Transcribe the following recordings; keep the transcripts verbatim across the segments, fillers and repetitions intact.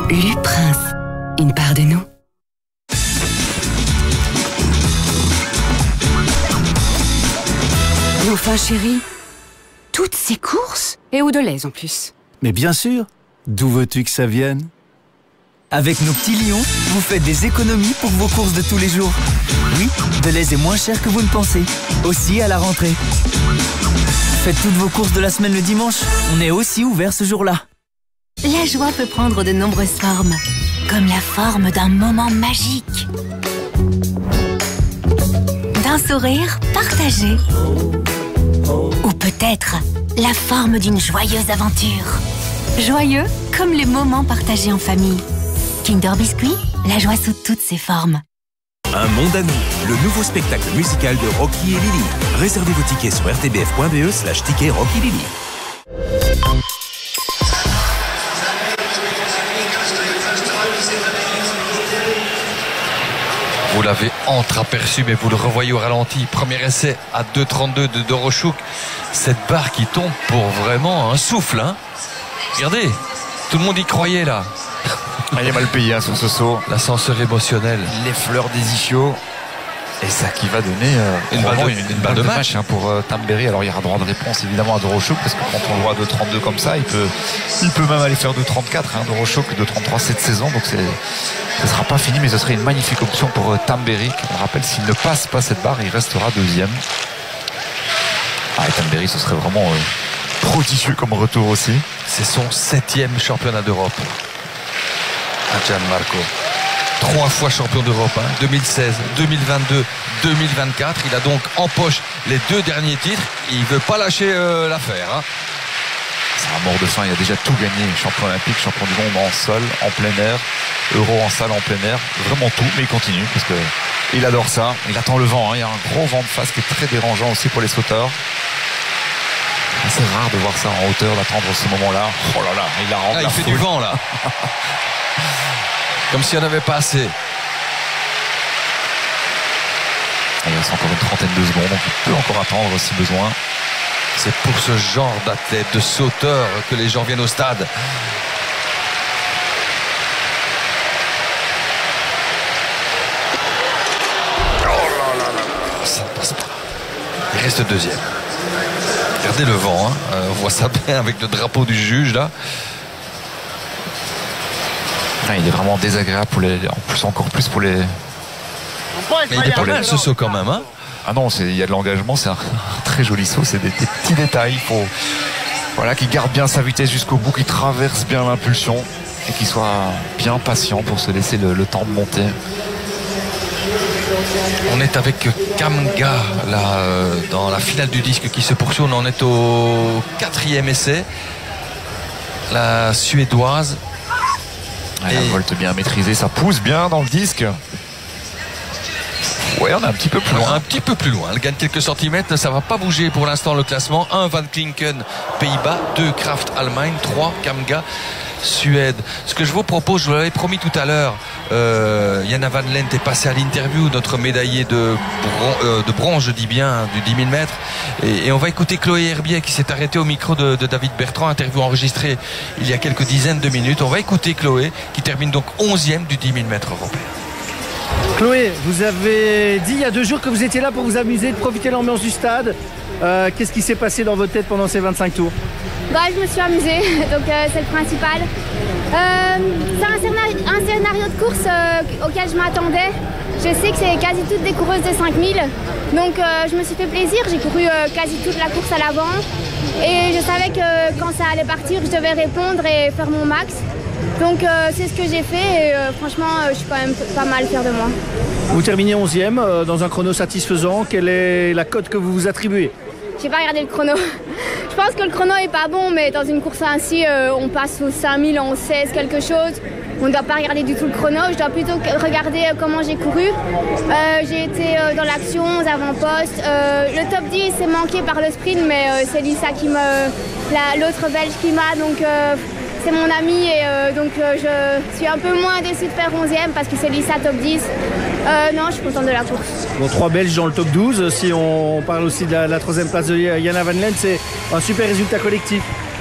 Luprince, une part de nous. Mais enfin chérie, toutes ces courses et eau de lait en plus. Mais bien sûr, d'où veux-tu que ça vienne? Avec nos petits lions, vous faites des économies pour vos courses de tous les jours. Oui, de lait est moins cher que vous ne pensez. Aussi à la rentrée. Faites toutes vos courses de la semaine le dimanche. On est aussi ouvert ce jour-là. La joie peut prendre de nombreuses formes, comme la forme d'un moment magique, d'un sourire partagé, ou peut-être la forme d'une joyeuse aventure. Joyeux comme les moments partagés en famille. Kinder Biscuit, la joie sous toutes ses formes. Un monde à nous, le nouveau spectacle musical de Rocky et Lily. Réservez vos tickets sur r t b f point b e slash ticket Rocky Lily. Vous l'avez entreaperçu, mais vous le revoyez au ralenti. Premier essai à deux trente-deux de Doroschuk. Cette barre qui tombe pour vraiment un souffle. Hein. Regardez, tout le monde y croyait là. Il est mal payé hein, sur ce saut. L'ascenseur émotionnel. Les fleurs des ischios. Et ça qui va donner euh, une, balle de, une, une balle de match, match hein, pour euh, Tamberi. Alors il y aura droit de réponse évidemment à Doroschuk, parce que quand on le voit à deux trente-deux comme ça, il peut, il peut même aller faire deux trente-quatre. Hein, Doroschuk deux trente-trois cette saison, donc c'est, ça ne sera pas fini, mais ce serait une magnifique option pour euh, Tamberi. On rappelle, s'il ne passe pas cette barre, il restera deuxième. Ah, et Tamberi, ce serait vraiment euh, prodigieux comme retour aussi. C'est son septième championnat d'Europe. À Gianmarco. Trois fois champion d'Europe, hein, deux mille seize, deux mille vingt-deux, deux mille vingt-quatre. Il a donc en poche les deux derniers titres. Il ne veut pas lâcher euh, l'affaire. Hein. C'est un mort de faim. Il a déjà tout gagné. Champion olympique, champion du monde en sol, en plein air, euro en salle, en plein air. Vraiment tout, mais il continue parce que il adore ça. Il attend le vent. Hein. Il y a un gros vent de face qui est très dérangeant aussi pour les sauteurs. C'est rare de voir ça en hauteur, d'attendre ce moment-là. Oh là là, il a rendu ah, la il fait foule. du vent là. Comme s'il n'y en avait pas assez. Il reste encore une trentaine de secondes, donc il peut encore attendre si besoin. C'est pour ce genre d'athlète, de sauteur, que les gens viennent au stade. Oh là là là, ça ne passe pas. Il reste deuxième. Regardez le vent, hein. euh, on voit ça bien avec le drapeau du juge là. Ah, il est vraiment désagréable pour les, en plus encore plus pour les. Mais il est pas mal ce saut quand même, hein. Ah non, c'est, il y a de l'engagement, c'est un, un très joli saut, c'est des, des petits détails. Il faut, voilà, qu'il garde bien sa vitesse jusqu'au bout, qu'il traverse bien l'impulsion et qu'il soit bien patient pour se laisser le, le temps de monter. On est avec Kamga là, euh, dans la finale du disque qui se poursuit. On en est au quatrième essai. La Suédoise. Ah, la volte bien maîtrisée, ça pousse bien dans le disque. Ouais, on est un petit peu plus loin. Un petit peu plus loin. Elle gagne quelques centimètres. Ça ne va pas bouger pour l'instant le classement. un Van Klinken, Pays-Bas. deux Kraft, Allemagne. trois Kamga, Suède. Ce que je vous propose, je vous l'avais promis tout à l'heure, euh, Jana Van Lent est passé à l'interview, notre médaillé de, bron euh, de bronze, je dis bien, du dix mille mètres. Et, et on va écouter Chloé Herbier qui s'est arrêtée au micro de, de David Bertrand, interview enregistrée il y a quelques dizaines de minutes. On va écouter Chloé qui termine donc onzième du dix mille mètres européen. Chloé, vous avez dit il y a deux jours que vous étiez là pour vous amuser, de profiter de l'ambiance du stade. Euh, Qu'est-ce qui s'est passé dans votre tête pendant ces vingt-cinq tours? Bah, je me suis amusée, donc euh, c'est le principal. Euh, c'est un, scénario, un scénario de course euh, auquel je m'attendais. Je sais que c'est quasi toutes des coureuses de cinq mille, donc euh, je me suis fait plaisir. J'ai couru euh, quasi toute la course à l'avant et je savais que quand ça allait partir, je devais répondre et faire mon max. Donc euh, c'est ce que j'ai fait et euh, franchement euh, je suis quand même pas mal fière de moi. Vous terminez onzième euh, dans un chrono satisfaisant. Quelle est la cote que vous vous attribuez? J'ai pas regardé le chrono. Je pense que le chrono est pas bon, mais dans une course ainsi, euh, on passe aux cinq mille en seize quelque chose. On ne doit pas regarder du tout le chrono, je dois plutôt regarder euh, comment j'ai couru. Euh, j'ai été euh, dans l'action, aux avant-postes. Euh, le top dix c'est manqué par le sprint, mais euh, c'est Lisa qui me, la, l'autre belge qui m'a, donc euh, c'est mon ami et euh, donc euh, je suis un peu moins déçue de faire onzième parce que c'est Lisa top dix. Euh, non, je suis contente de la course. Bon, trois Belges dans le top douze. Si on parle aussi de la, la troisième place de Jana Van Lent, c'est un super résultat collectif.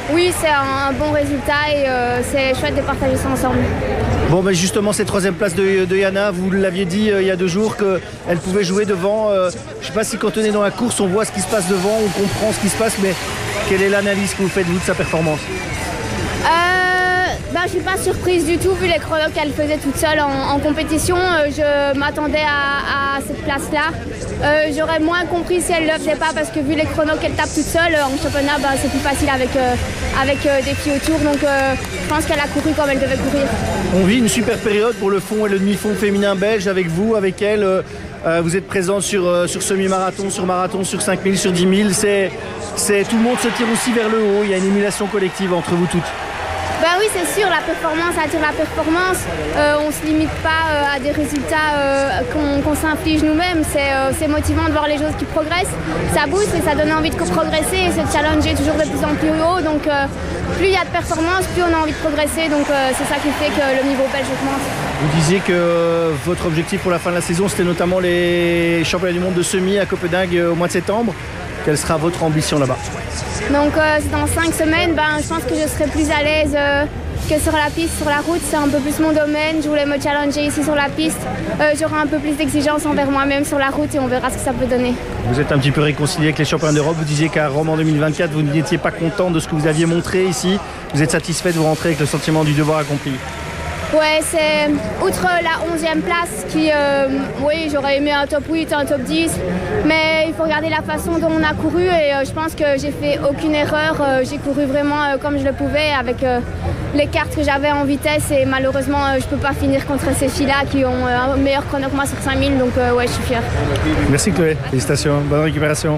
oui, c'est un, un bon résultat et euh, c'est chouette de partager ça ensemble. Bon, ben justement, cette troisième place de, de Yana, vous l'aviez dit euh, il y a deux jours qu'elle pouvait jouer devant. Euh, je ne sais pas si quand on est dans la course, on voit ce qui se passe devant, on comprend ce qui se passe, mais quelle est l'analyse que vous faites, vous, de sa performance? euh, ben, Je ne suis pas surprise du tout, vu les chronos qu'elle faisait toute seule en, en compétition. Euh, je m'attendais à, à cette place-là. Euh, J'aurais moins compris si elle ne le faisait pas, parce que vu les chronos qu'elle tape toute seule, en championnat, ben, c'est plus facile avec, euh, avec euh, des filles autour. Donc euh, je pense qu'elle a couru comme elle devait courir. On vit une super période pour le fond et le demi-fond féminin belge avec vous, avec elle. Euh, vous êtes présent sur, euh, sur semi-marathon, sur marathon, sur cinq mille, sur dix mille. C'est, c'est, tout le monde se tire aussi vers le haut. Il y a une émulation collective entre vous toutes. Ben oui, c'est sûr, la performance attire la performance. Euh, on ne se limite pas euh, à des résultats euh, qu'on qu'on s'inflige nous-mêmes. C'est euh, motivant de voir les choses qui progressent. Ça booste et ça donne envie de progresser et se challenger toujours de plus en plus haut. Donc euh, plus il y a de performance, plus on a envie de progresser. Donc euh, c'est ça qui fait que le niveau belge augmente. Vous disiez que euh, votre objectif pour la fin de la saison, c'était notamment les championnats du monde de semi à Copenhague euh, au mois de septembre. Quelle sera votre ambition là-bas? Donc euh, dans cinq semaines, ben, je pense que je serai plus à l'aise euh, que sur la piste. Sur la route, c'est un peu plus mon domaine. Je voulais me challenger ici sur la piste. Euh, J'aurai un peu plus d'exigence envers moi-même sur la route et on verra ce que ça peut donner. Vous êtes un petit peu réconcilié avec les championnats d'Europe. Vous disiez qu'à Rome en deux mille vingt-quatre, vous n'étiez pas content de ce que vous aviez montré ici. Vous êtes satisfait de vous rentrer avec le sentiment du devoir accompli? Ouais, c'est outre la onzième place qui, euh, oui, j'aurais aimé un top huit, un top dix, mais il faut regarder la façon dont on a couru et euh, je pense que j'ai fait aucune erreur. Euh, j'ai couru vraiment euh, comme je le pouvais avec euh, les cartes que j'avais en vitesse et malheureusement euh, je peux pas finir contre ces filles-là qui ont euh, un meilleur chrono que moi sur cinq mille, donc euh, ouais, je suis fière. Merci Chloé, félicitations, bonne récupération.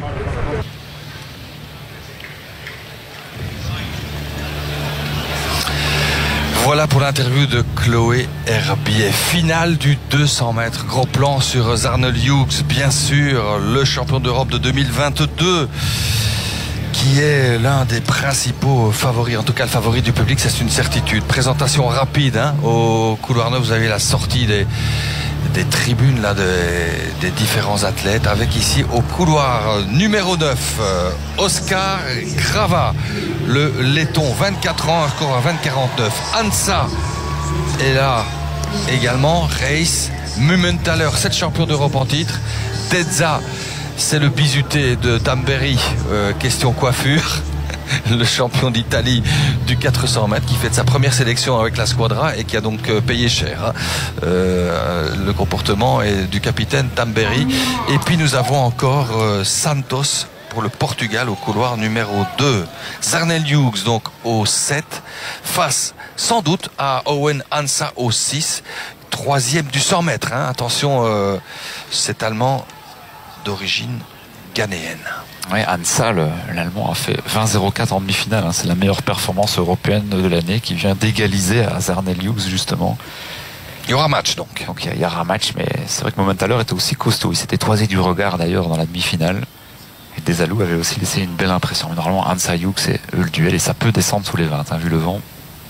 Voilà pour l'interview de Chloé Herbiet. Finale du deux cents mètres. Gros plan sur Zharnel Hughes, bien sûr, le champion d'Europe de deux mille vingt-deux, qui est l'un des principaux favoris, en tout cas le favori du public, c'est une certitude. Présentation rapide hein, au couloir neuf, vous avez la sortie des, des tribunes là, des, des différents athlètes, avec ici au couloir numéro neuf, euh, Oscar Grava, le laiton, vingt-quatre ans, un score à vingt quarante-neuf. Ansa est là également, Reis, Mumenthaler, sept champions d'Europe en titre, Tezza, c'est le bisuté de Tamberi, euh, question coiffure, le champion d'Italie du quatre cents mètres qui fait de sa première sélection avec la Squadra et qui a donc euh, payé cher hein, euh, le comportement est du capitaine Tamberi. Et puis nous avons encore euh, Santos pour le Portugal au couloir numéro deux. Zharnel Hughes donc au sept, face sans doute à Owen Ansa au six, troisième du cent mètres. Hein. Attention, euh, cet Allemand d'origine ghanéenne. Oui, Ansa, l'Allemand, a fait vingt zéro quatre en demi-finale. Hein. C'est la meilleure performance européenne de l'année qui vient d'égaliser à Zharnel Hughes justement. Il y aura match donc. Donc il y aura un match, mais c'est vrai que Mumenthaler était aussi costaud. Il s'était toisé du regard d'ailleurs dans la demi-finale. Et Desalou avait aussi laissé une belle impression. Mais normalement, Ansa Hughes, c'est eux le duel et ça peut descendre sous les vingt, hein, vu le vent.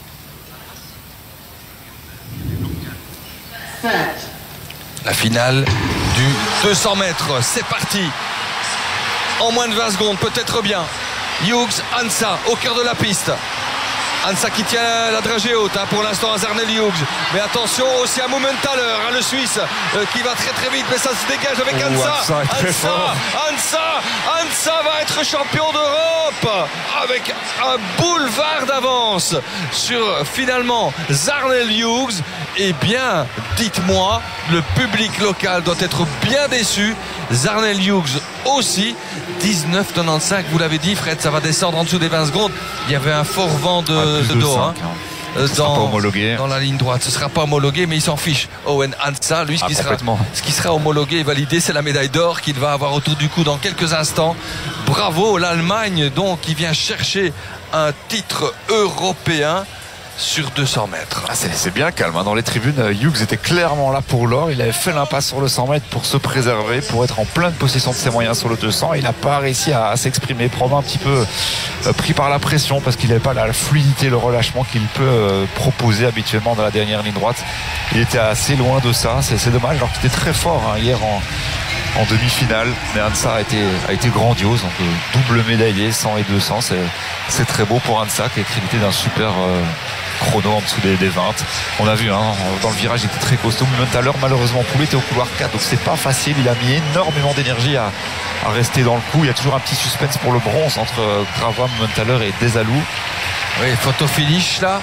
La finale du deux cents mètres, c'est parti. En moins de vingt secondes, peut-être bien. Hughes, Ansa, au cœur de la piste. Ansa qui tient la dragée haute hein, pour l'instant à Zharnel Hughes. Mais attention aussi à Mumenthaler, hein, le Suisse, euh, qui va très très vite, mais ça se dégage avec oh, Ansa. Ansa, Ansa, Ansa, Ansa va être champion d'Europe avec un boulevard d'avance sur finalement Zharnel Hughes. Eh bien, dites-moi, le public local doit être bien déçu. Zharnel Hughes aussi. dix-neuf quatre-vingt-quinze, vous l'avez dit Fred, ça va descendre en dessous des vingt secondes. Il y avait un fort vent de, ah, de dos hein, dans, dans la ligne droite. Ce ne sera pas homologué, mais il s'en fiche. Owen Ansa, lui, ce, ah, qui sera, ce qui sera homologué et validé, c'est la médaille d'or qu'il va avoir autour du cou dans quelques instants. Bravo, l'Allemagne, donc, qui vient chercher un titre européen sur deux cents mètres. Ah, c'est bien calme hein. Dans les tribunes, Hughes était clairement là pour l'or. Il avait fait l'impasse sur le cent mètres pour se préserver, pour être en pleine possession de ses moyens sur le deux cents. Il n'a pas réussi à, à s'exprimer, probablement un petit peu euh, pris par la pression parce qu'il n'avait pas la, la fluidité, le relâchement qu'il peut euh, proposer habituellement dans la dernière ligne droite. Il était assez loin de ça, c'est dommage alors qu'il était très fort hein, hier en en demi-finale. Mais Hansa a été, a été grandiose, donc euh, double médaillé, cent et deux cents, c'est, c'est très beau pour Hansa qui est crédité d'un super euh, chrono en dessous des, des vingt. On a vu hein, dans le virage il était très costaud. Mumenthaler malheureusement Poulet était au couloir quatre, donc c'est pas facile. Il a mis énormément d'énergie à, à rester dans le coup. Il y a toujours un petit suspense pour le bronze entre euh, Grava, Mumenthaler et Desalou. Oui, photo finish là.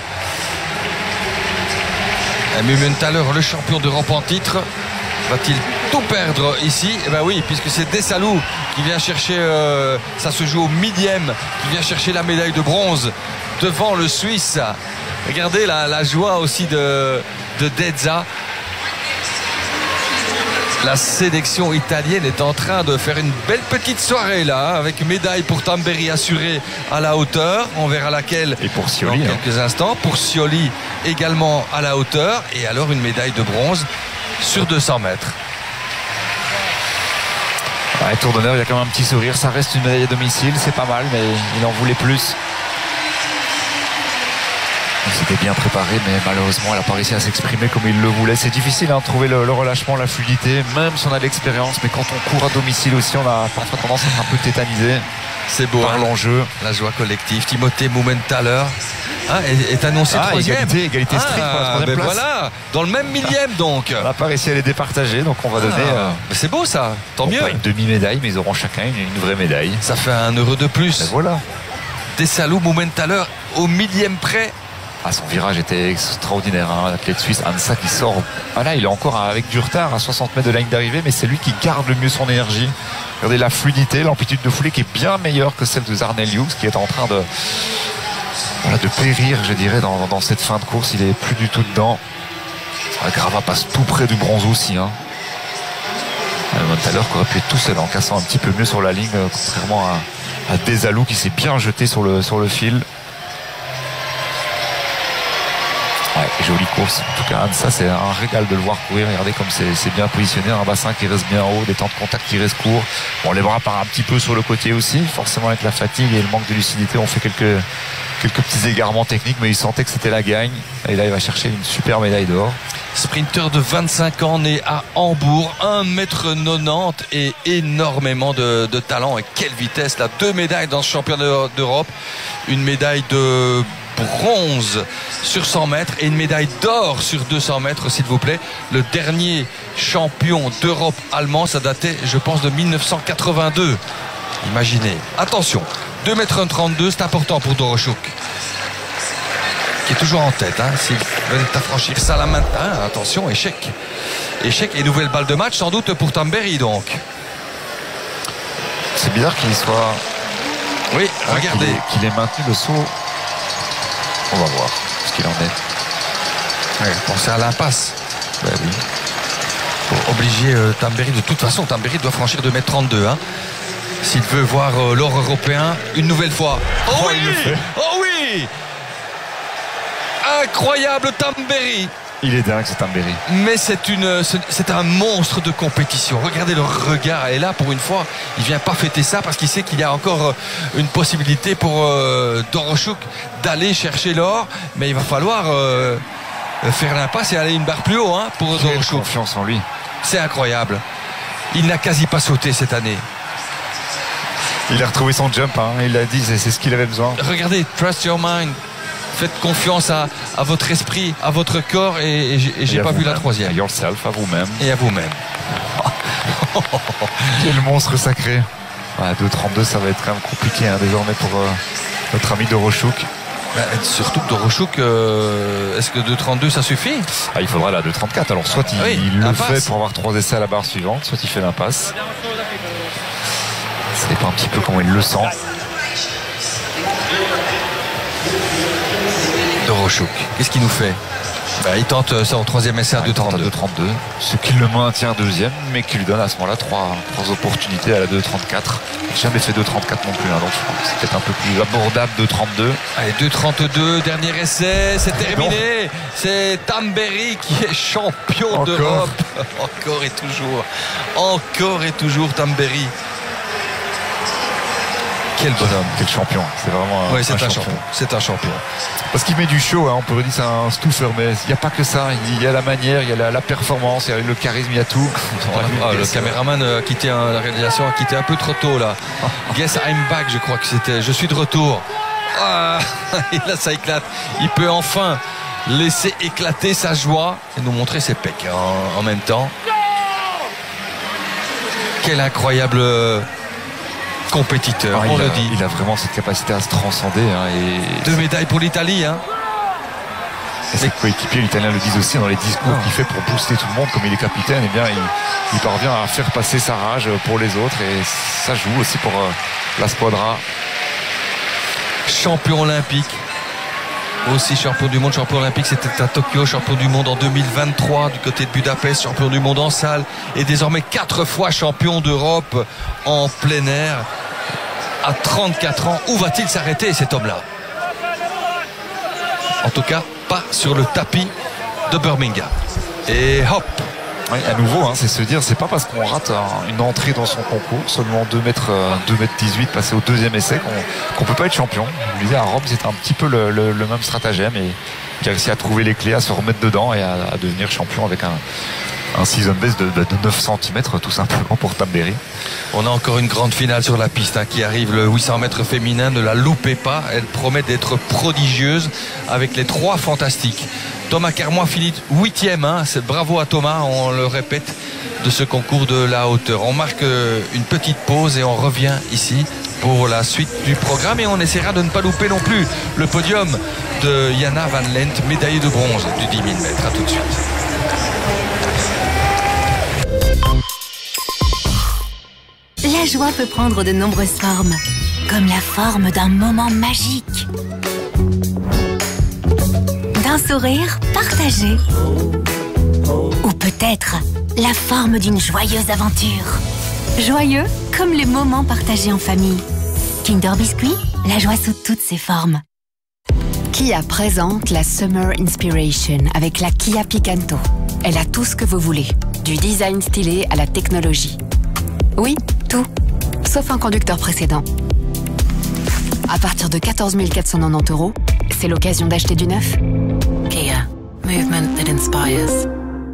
Mumenthaler, le champion d'Europe en titre, va-t-il tout perdre ici? Eh bien oui, puisque c'est Desalou qui vient chercher, euh, ça se joue au millième, qui vient chercher la médaille de bronze devant le Suisse. Regardez la, la joie aussi de, de Dezza. La sélection italienne est en train de faire une belle petite soirée là, avec médaille pour Tamberi assurée à la hauteur. On verra laquelle et pour Scioli, dans quelques hein. instants. Pour Scioli également à la hauteur. Et alors une médaille de bronze sur deux cents mètres. Ouais, tour d'honneur, il y a quand même un petit sourire. Ça reste une médaille à domicile, c'est pas mal, mais il en voulait plus. C'était bien préparé, mais malheureusement elle n'a pas réussi à s'exprimer comme il le voulait. C'est difficile hein, de trouver le, le relâchement, la fluidité, même si on a de l'expérience, mais quand on court à domicile aussi, on a parfois tendance à être un peu tétanisé. C'est beau par hein, l'enjeu. La joie collective. Timothée Mumenthaler hein, est, est annoncé ah, troisième. Égalité, égalité stricte ah, pour la troisième ben place. Voilà, dans le même millième donc. On n'a pas réussi à les départager, donc on va donner. Ah, euh, c'est beau ça, tant bon, mieux. Pas une demi-médaille, mais ils auront chacun une, une vraie médaille. Ça fait un heureux de plus. Ben voilà. Desalou, Mumenthaler au millième près. Ah, son virage était extraordinaire, hein, l'athlète suisse Hansa qui sort. Ah là, il est encore avec du retard à soixante mètres de la ligne d'arrivée, mais c'est lui qui garde le mieux son énergie. Regardez la fluidité, l'amplitude de foulée qui est bien meilleure que celle de Zarnel Hughes, qui est en train de, voilà, de périr, je dirais, dans, dans cette fin de course. Il est plus du tout dedans. Ah, Grava passe tout près du bronze aussi. Hein. Mumenthaler qui aurait pu être tout seul en cassant un petit peu mieux sur la ligne, contrairement à, à Desalou qui s'est bien jeté sur le, sur le fil. Ouais, jolie course. En tout cas, ça c'est un régal de le voir courir. Regardez comme c'est, c'est bien positionné. Un bassin qui reste bien haut, des temps de contact qui restent courts. Bon, les bras partent un petit peu sur le côté aussi. Forcément, avec la fatigue et le manque de lucidité, on fait quelques, quelques petits égarements techniques, mais il sentait que c'était la gagne. Et là, il va chercher une super médaille d'or. Sprinter de vingt-cinq ans, né à Hambourg, un mètre quatre-vingt-dix et énormément de, de talent. Et quelle vitesse là! Deux médailles dans ce championnat d'Europe. Une médaille de bronze sur cent mètres et une médaille d'or sur deux cents mètres, s'il vous plaît. Le dernier champion d'Europe allemand, ça datait, je pense, de mille neuf cent quatre-vingt-deux. Imaginez. Attention, deux mètres trente-deux, c'est important pour Doroschuk, qui est toujours en tête. Hein. S'il veut affranchir ça là maintenant, attention, échec. Échec et nouvelle balle de match, sans doute pour Tamberi, donc. C'est bizarre qu'il soit. Oui, regardez. Qu'il ait, qu'il ait maintenu le saut. On va voir ce qu'il en est. Ouais, pensez à l'impasse. Ben oui. Pour obliger euh, Tamberi. De toute façon, Tamberi doit franchir deux mètres trente-deux. Hein, s'il veut voir euh, l'or européen une nouvelle fois. Oh, oh oui, il le fait. Oh oui. Incroyable Tamberi. Il est dingue, ce Tamberi. Mais c'est une, c'est un monstre de compétition. Regardez le regard. Et là, pour une fois, il vient pas fêter ça parce qu'il sait qu'il y a encore une possibilité pour euh, Doroschuk d'aller chercher l'or. Mais il va falloir euh, faire l'impasse et aller une barre plus haut hein, pour Quelle Doroschuk. Confiance en lui. C'est incroyable. Il n'a quasi pas sauté cette année. Il a retrouvé son jump. Hein. Il l'a dit, c'est, c'est ce qu'il avait besoin. Regardez, trust your mind. Faites confiance à, à votre esprit, à votre corps et, et j'ai, et j'ai et pas vu la même. troisième. À yourself, à vous-même. Et à vous-même. Quel monstre sacré. Ouais, deux trente-deux, ça va être quand même compliqué hein, désormais pour euh, notre ami Doroschuk. Bah, surtout que Doroschuk, euh, est-ce que deux trente-deux ça suffit? Ah, il faudra la deux trente-quatre. Alors soit il, oui, il le impasse. fait pour avoir trois essais à la barre suivante, soit il fait l'impasse. Ça dépend un petit peu comment il le sent. Doroschuk, qu'est-ce qu'il nous fait? Bah, il tente ça au troisième essai à Ah, deux trente-deux. deux trente-deux, ce qui le maintient deuxième, mais qui lui donne à ce moment-là trois, trois opportunités à la deux trente-quatre. Il n'a jamais fait deux trente-quatre non plus, hein, donc je pense que c'est peut-être un peu plus abordable deux trente-deux. Allez, deux trente-deux, dernier essai, c'est terminé. C'est Tamberi qui est champion Encore. d'Europe. Encore et toujours. Encore et toujours Tamberi. Quel bonhomme. Quel champion. C'est vraiment un, ouais, c'est un, un champion. champion. C'est un champion. Parce qu'il met du show, hein. On pourrait dire c'est un stuffer, mais il n'y a pas que ça. Il y a la manière, il y a la, la performance, il y a le charisme, il y a tout. Ah, le caméraman a quitté un, la réalisation a quitté un peu trop tôt là. Guess I'm back, je crois que c'était. Je suis de retour. Ah, et là ça éclate. Il peut enfin laisser éclater sa joie et nous montrer ses pecs en, en même temps. Quel incroyable compétiteur, ah, on il le a, dit. Il a vraiment cette capacité à se transcender. Hein, et deux médailles pour l'Italie. Hein. Et ses coéquipiers l'Italien le disent aussi dans les discours qu'il fait pour booster tout le monde, comme il est capitaine, et bien il, il parvient à faire passer sa rage pour les autres et ça joue aussi pour euh, la squadra. Champion olympique. Aussi champion du monde, champion olympique, c'était à Tokyo, champion du monde en deux mille vingt-trois du côté de Budapest, champion du monde en salle et désormais quatre fois champion d'Europe en plein air à trente-quatre ans. Où va-t-il s'arrêter cet homme-là? En tout cas, pas sur le tapis de Birmingham. Et hop! Oui, à nouveau, hein, c'est se dire, c'est pas parce qu'on rate un, une entrée dans son concours, seulement deux mètres dix-huit passé au deuxième essai, qu'on qu'on peut pas être champion. Je disais, à Rome, c'était un petit peu le, le, le même stratagème et il a réussi à trouver les clés, à se remettre dedans et à, à devenir champion avec un, un season best de, de neuf centimètres tout simplement pour Tamberi. On a encore une grande finale sur la piste hein, qui arrive, le huit cents mètres féminin, ne la loupez pas, elle promet d'être prodigieuse avec les trois fantastiques. Thomas Carmois finit huitième, hein, c'est bravo à Thomas, on le répète, de ce concours de la hauteur. On marque une petite pause et on revient ici pour la suite du programme et on essaiera de ne pas louper non plus le podium de Jana Van Lent, médaillée de bronze du dix mille mètres. À tout de suite. La joie peut prendre de nombreuses formes, comme la forme d'un moment magique, d'un sourire partagé, ou peut-être la forme d'une joyeuse aventure. Joyeux comme les moments partagés en famille. Kinder Biscuit, la joie sous toutes ses formes. Kia présente la Summer Inspiration avec la Kia Picanto. Elle a tout ce que vous voulez, du design stylé à la technologie. Oui, tout, sauf un conducteur précédent. À partir de quatorze mille quatre cent quatre-vingt-dix euros, c'est l'occasion d'acheter du neuf. Kia, movement that inspires.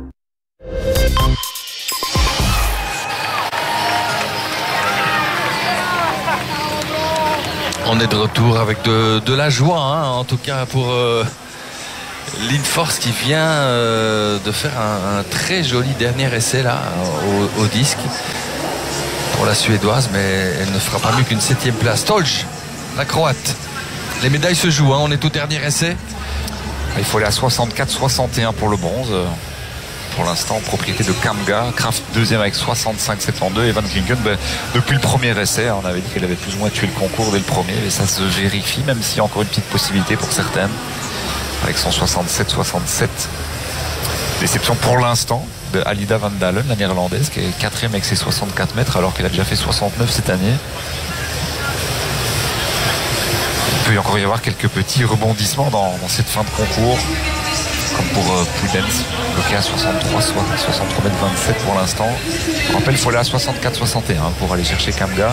On est de retour avec de, de la joie, hein, en tout cas pour euh, Lindfors qui vient euh, de faire un, un très joli dernier essai là au, au disque pour la Suédoise, mais elle ne fera pas mieux qu'une septième place. Tolj, la Croate. Les médailles se jouent, hein, on est au dernier essai. Il faut aller à soixante-quatre soixante et un pour le bronze. Pour l'instant, propriété de Kamga. Kraft deuxième avec soixante-cinq soixante-deux. Et Van Klinken, ben, depuis le premier essai, on avait dit qu'elle avait plus ou moins tué le concours dès le premier. Et ça se vérifie, même s'il y a encore une petite possibilité pour certaines. Avec son soixante-sept soixante-sept. Déception pour l'instant de Alida Van Dalen, la néerlandaise, qui est quatrième avec ses soixante-quatre mètres, alors qu'elle a déjà fait soixante-neuf cette année. Il peut y encore y avoir quelques petits rebondissements dans, dans cette fin de concours. Comme pour euh, Prudence, bloqué à soixante-trois, soixante-trois mètres vingt-sept pour l'instant. Je rappelle, il faut aller à soixante-quatre soixante et un pour aller chercher Kamga.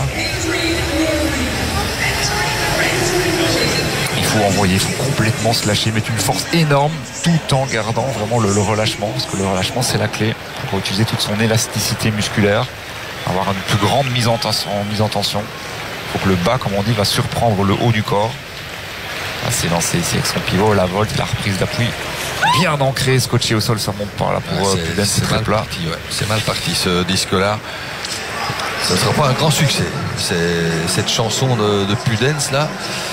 Il faut envoyer, il faut complètement se lâcher, mettre une force énorme tout en gardant vraiment le, le relâchement, parce que le relâchement c'est la clé pour utiliser toute son élasticité musculaire, avoir une plus grande mise en, en, mise en tension. Il faut que le bas, comme on dit, va surprendre le haut du corps. Là, c'est lancé ici avec son pivot, la volte, la reprise d'appui. Bien ancré, scotché au sol, ça monte pas là pour ah, Prudence, c'est très plat. Parti, ouais. C'est mal parti ce disque-là. Ce ne sera pas un grand succès. C'est cette chanson de, de Prudence là,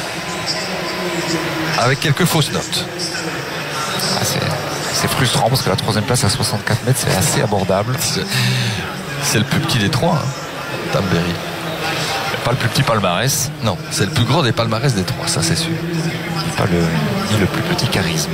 avec quelques fausses notes. Ah, c'est frustrant parce que la troisième place à soixante-quatre mètres, c'est assez abordable. C'est le plus petit des trois, hein, Tamberi. Pas le plus petit palmarès. Non, c'est le plus gros des palmarès des trois, ça c'est sûr. Pas le, ni le plus petit charisme.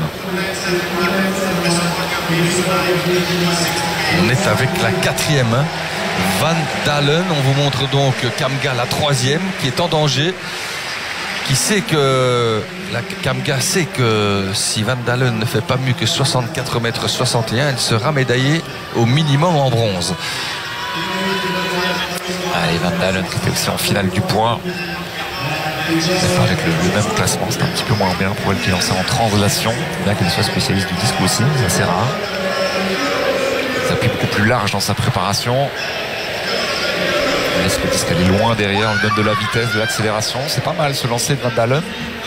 On est avec la quatrième, hein. Van Dalen. On vous montre donc Kamga, la troisième, qui est en danger. Qui sait que la Kamga sait que si Van Dalen ne fait pas mieux que soixante-quatre mètres soixante et un, elle sera médaillée au minimum en bronze. Allez, Van Dalen qui était aussi en finale du point. Avec le, le même classement, c'est un petit peu moins bien pour elle qui est lancée en translation, bien qu'elle soit spécialiste du disque aussi, c'est assez rare. Ça appuie beaucoup plus large dans sa préparation. Elle laisse le disque aller loin derrière, on lui donne de la vitesse, de l'accélération. C'est pas mal ce lancer de Van Dalen.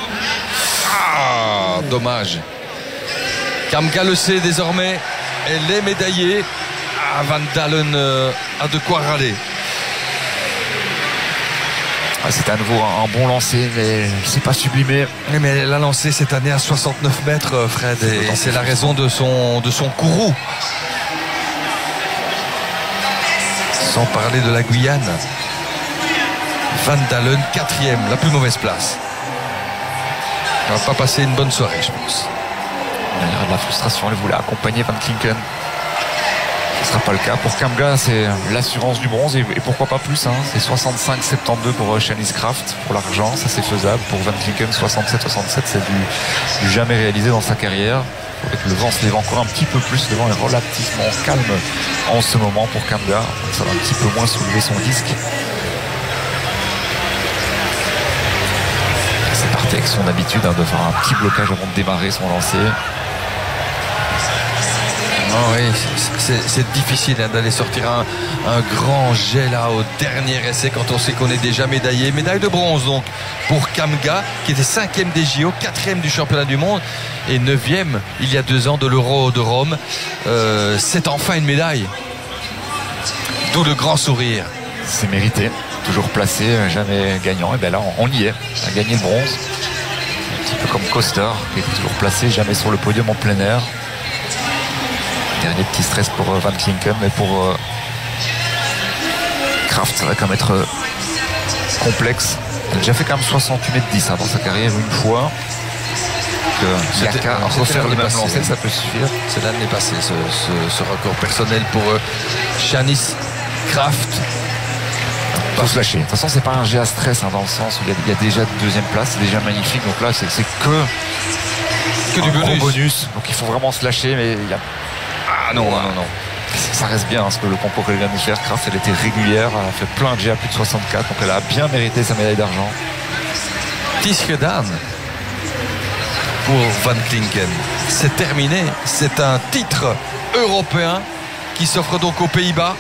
Ah, dommage. Kamga le sait désormais, elle est médaillée. Ah, Van Dalen euh, a de quoi râler. Ah, c'est à nouveau un, un bon lancer, mais c'est pas sublimé. Oui, mais elle a lancé cette année à soixante-neuf mètres, Fred, et c'est la raison de son, de son courroux. Sans parler de la Guyane. Van Dalen, quatrième, la plus mauvaise place. Elle va pas passer une bonne soirée, je pense. Il y a de la frustration, elle voulait accompagner Van Klinken. Ce ne sera pas le cas. Pour Kamga, c'est l'assurance du bronze et, et pourquoi pas plus. Hein. C'est soixante-cinq soixante-douze pour Shanice Kraft pour l'argent, ça c'est faisable. Pour Van Klinken, soixante-sept soixante-sept, c'est du, du jamais réalisé dans sa carrière. Avec le vent se lève encore un petit peu plus, le vent est relativement calme en ce moment pour Kamga. Donc ça va un petit peu moins soulever son disque. C'est parti avec son habitude hein, de faire un petit blocage avant de démarrer son lancer. Oh oui, c'est difficile hein, d'aller sortir un, un grand jet là au dernier essai quand on sait qu'on est déjà médaillé. Médaille de bronze donc pour Kamga qui était cinquième des J O, quatrième du championnat du monde et neuvième il y a deux ans de l'Euro de Rome. Euh, c'est enfin une médaille. D'où le grand sourire. C'est mérité, toujours placé, jamais gagnant. Et bien là on y est, on a gagné le bronze. Un petit peu comme Coster qui est toujours placé, jamais sur le podium en plein air. Dernier petit stress pour Van Klinken, mais pour euh, Kraft, ça va quand même être euh, complexe. Elle a déjà fait quand même soixante-huit mètres dix hein, dans sa carrière une fois. Il n'y a qu'à refaire le même lancer, ça peut suffire. C'est l'année passée, ce, ce, ce record personnel pour euh, Shanice Kraft. Pas se lâcher. De toute façon, c'est pas un jet à stress hein, dans le sens où il y, il y a déjà de deuxième place, c'est déjà magnifique. Donc là, c'est que, que du bonus. bonus. Donc il faut vraiment se lâcher, mais il y a. Ah non, non, non. Ça reste bien, parce que le concours qu'elle vient de faire, Kraft, elle était régulière, elle a fait plein de jets à plus de soixante-quatre, donc elle a bien mérité sa médaille d'argent. Tische Dan pour Van Klinken. C'est terminé, c'est un titre européen qui s'offre donc aux Pays-Bas.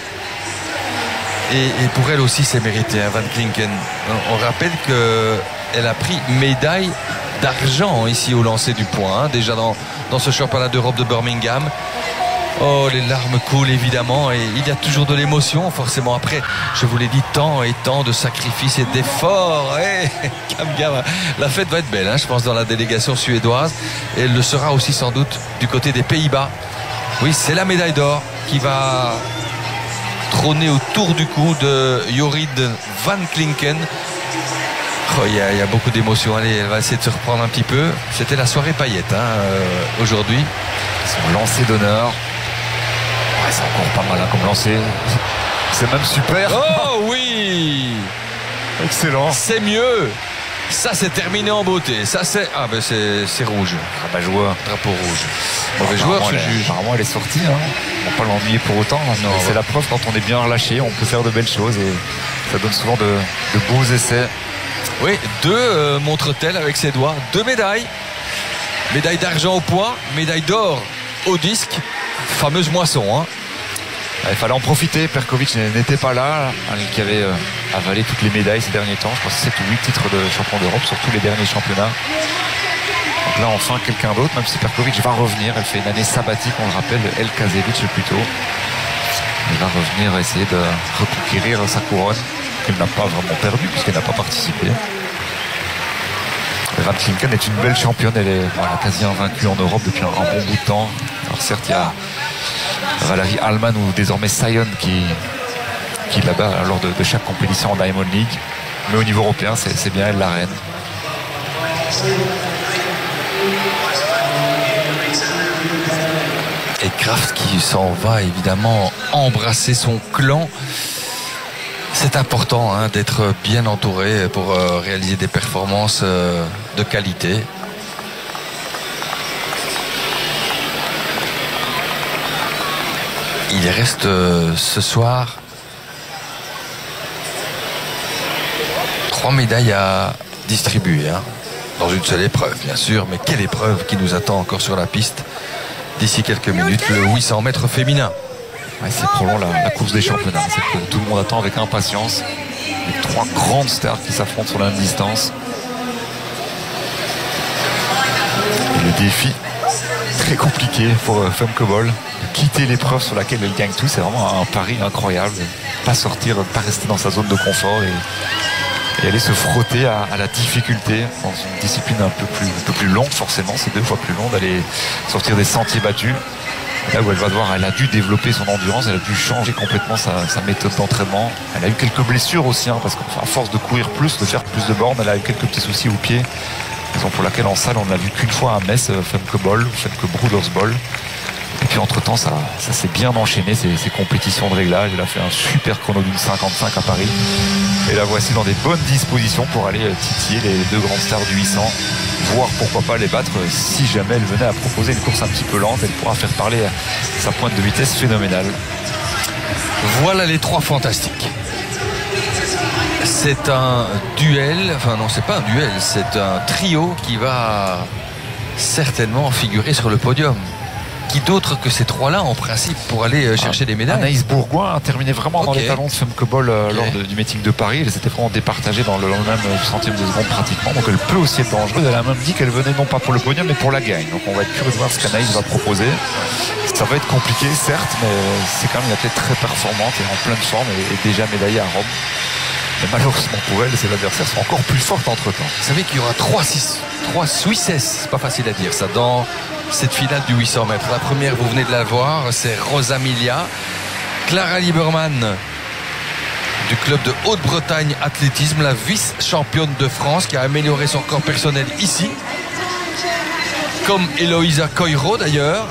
Et, et pour elle aussi, c'est mérité, hein, Van Klinken. On, on rappelle qu'elle a pris médaille d'argent ici au lancer du point, hein, déjà dans, dans ce championnat d'Europe de Birmingham. Oh, les larmes coulent évidemment et il y a toujours de l'émotion forcément. Après, je vous l'ai dit, tant et tant de sacrifices et d'efforts. Hey, Kamga, la fête va être belle, hein, je pense, dans la délégation suédoise. Et elle le sera aussi sans doute du côté des Pays-Bas. Oui, c'est la médaille d'or qui va trôner autour du cou de Jorrid Van Klinken. Oh, il y a, il y a beaucoup d'émotions. Allez, elle va essayer de se reprendre un petit peu. C'était la soirée paillette hein, euh, aujourd'hui. Son lancer d'honneur. Ouais, c'est encore pas mal hein, comme lancer. C'est même super. Oh oui. Excellent. C'est mieux. Ça c'est terminé en beauté. Ça c'est ah ben c'est rouge. Rabat joueur. Drapeau rouge. Mauvais joueur ce juge. Apparemment elle est sortie. Hein. On va pas l'ennuyer pour autant. Hein. C'est ouais. La preuve quand on est bien relâché, on peut faire de belles choses et ça donne souvent de, de beaux essais. Oui, deux euh, montre-t-elle avec ses doigts, deux médailles. Médaille d'argent au poids, médaille d'or au disque. Fameuse moisson. Hein. Il fallait en profiter. Perkovic n'était pas là, qui avait euh, avalé toutes les médailles ces derniers temps. Je pense que sept ou huit titres de champion d'Europe sur tous les derniers championnats. Donc là, enfin, quelqu'un d'autre, même si Perkovic va revenir. Elle fait une année sabbatique, on le rappelle, El Kazevich plutôt. Elle va revenir essayer de reconquérir sa couronne, qu'elle n'a pas vraiment perdue, puisqu'elle n'a pas participé. Van Klinken est une belle championne, elle est voilà, quasi invaincue en Europe depuis un, un bon bout de temps. Alors certes, il y a Valérie Allman ou désormais Sion qui, qui là-bas lors de, de chaque compétition en Diamond League. Mais au niveau européen, c'est bien elle la reine. Et Kraft qui s'en va évidemment embrasser son clan. C'est important hein, d'être bien entouré pour euh, réaliser des performances euh, de qualité. Il reste euh, ce soir trois médailles à distribuée, hein, dans une seule épreuve, bien sûr. Mais quelle épreuve qui nous attend encore sur la piste d'ici quelques minutes, le huit cents mètres féminin. Ouais, c'est probablement la, la course des championnats. C'est que tout le monde attend avec impatience. Les trois grandes stars qui s'affrontent sur la même distance. Et le défi très compliqué pour Femke Bol de quitter l'épreuve sur laquelle elle gagne tout. C'est vraiment un pari incroyable. Pas sortir, pas rester dans sa zone de confort et, et aller se frotter à, à la difficulté dans une discipline un peu plus, un peu plus longue forcément. C'est deux fois plus long d'aller sortir des sentiers battus. Là où elle va devoir, elle a dû développer son endurance, elle a dû changer complètement sa, sa méthode d'entraînement. Elle a eu quelques blessures aussi, hein, parce qu'à force de courir plus, de faire plus de bornes, elle a eu quelques petits soucis au pied. Raison pour laquelle en salle, on ne l'a vu qu'une fois à Metz, Femke Bol, Femke Broedersbol. Et puis entre-temps, ça, ça s'est bien enchaîné, ces, ces compétitions de réglage. Elle a fait un super chrono d'une cinquante-cinq à Paris. Et la voici dans des bonnes dispositions pour aller titiller les deux grandes stars du huit cents. Voir pourquoi pas les battre si jamais elle venait à proposer une course un petit peu lente. Elle pourra faire parler sa pointe de vitesse phénoménale. Voilà les trois fantastiques. C'est un duel, enfin non, c'est pas un duel, c'est un trio qui va certainement figurer sur le podium. Qui d'autre que ces trois-là en principe pour aller chercher des médailles? Anaïs Bourgoin a terminé vraiment okay. dans les talons de Femke Bol okay. lors de, du meeting de Paris. Elle s'était vraiment départagée dans le, dans le même centième de seconde pratiquement, donc elle peut aussi être dangereuse. Elle a même dit qu'elle venait non pas pour le podium mais pour la gagne. Donc on va être curieux de voir ce qu'Anaïs va proposer. Ça va être compliqué certes, mais c'est quand même une athlète très performante et en pleine forme et, et déjà médaillée à Rome. Mais malheureusement pour elle, ses adversaires sont encore plus fortes entre temps. Vous savez qu'il y aura trois, six, trois Suissesses, c'est pas facile à dire ça, dans cette finale du huit cents mètres. La première, vous venez de la voir, c'est Rosa Milia. Clara Lieberman du club de Haute-Bretagne Athlétisme, la vice-championne de France qui a amélioré son corps personnel ici. Comme Eloisa Coiro d'ailleurs.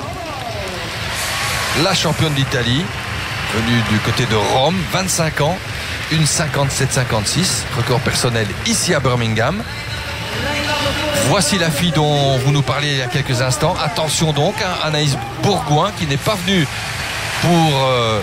La championne d'Italie, venue du côté de Rome, vingt-cinq ans. Une cinquante-sept cinquante-six, record personnel ici à Birmingham. Voici la fille dont vous nous parliez il y a quelques instants. Attention donc, hein, Anaïs Bourgoin qui n'est pas venue pour euh,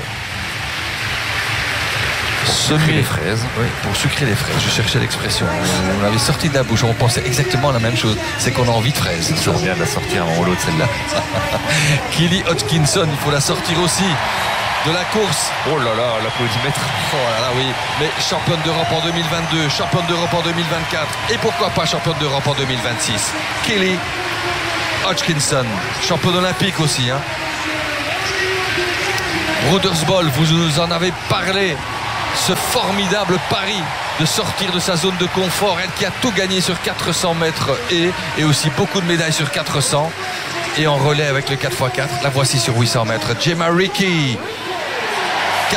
semer les fraises. Oui, pour sucrer les fraises. Je cherchais l'expression. On l'avait sorti de la bouche. On pensait exactement la même chose. C'est qu'on a envie de fraises. Je reviens de la sortir en rouleau de celle-là. Kelly Hodgkinson, il faut la sortir aussi. De la course. Oh là là, l'applaudimètre. Oh là là, oui. Mais championne d'Europe en deux mille vingt-deux, championne d'Europe en deux mille vingt-quatre et pourquoi pas championne d'Europe en deux mille vingt-six. Kelly Hodgkinson, championne olympique aussi. Hein. Broedersbol, vous nous en avez parlé. Ce formidable pari de sortir de sa zone de confort. Elle qui a tout gagné sur quatre cents mètres et, et aussi beaucoup de médailles sur quatre cents. Et en relais avec le quatre fois quatre, la voici sur huit cents mètres. Gemma Rickey,